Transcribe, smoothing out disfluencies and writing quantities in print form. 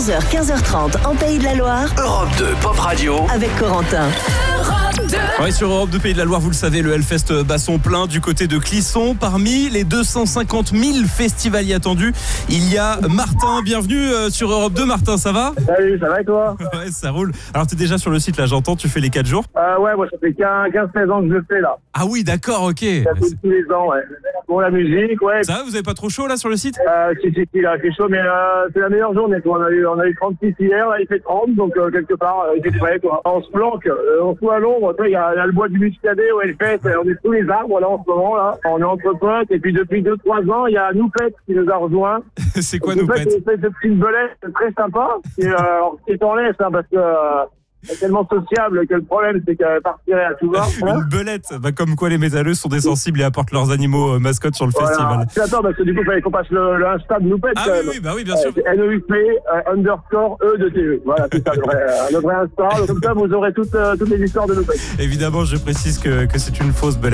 11h, 15h30 en Pays de la Loire. Europe 2 Pop Radio Avec Corentin. Oui, sur Europe 2 Pays de la Loire, vous le savez, le Hellfest bat son plein du côté de Clisson. Parmi les 250 000 festivaliers attendus, il y a Martin. Bienvenue sur Europe 2. Martin, ça va ? Salut, ça va et toi ? Ouais, ça roule. Alors, tu es déjà sur le site, là, j'entends, tu fais les 4 jours. Ouais, moi ça fait 15-16 ans que je le fais là. Ah oui, d'accord, ok. Ça fait tous les ans, ouais. Pour la musique, ouais. Ça va, vous avez pas trop chaud là sur le site ? Si, là, c'est chaud, mais c'est la meilleure journée, quoi. On a eu 36 hier, là, il fait 30, donc quelque part, il fait prêt, quoi. On se planque, on se voit à l'ombre, il y a le bois du Muscadet où elle fait, on est sous les arbres, là, en ce moment, là. On est entre potes, et puis depuis 2-3 ans, il y a Noupette qui nous a rejoint. C'est quoi Noupette ? C'est une espèce de petite belette très sympa, qui t'en laisse, hein, parce que... c'est tellement sociable que le problème c'est qu'elle partirait à tout va. Hein, une belette, comme quoi les métalleux sont des sensibles et apportent leurs animaux mascottes sur le festival. Attends, parce que du coup il fallait qu'on passe le Insta de Noupette. Ah oui, oui, bien sûr. NEUP _ E de TV. Voilà, c'est ça le vrai Insta. Comme ça vous aurez toutes les histoires de Noupette. Évidemment, je précise que c'est une fausse belette.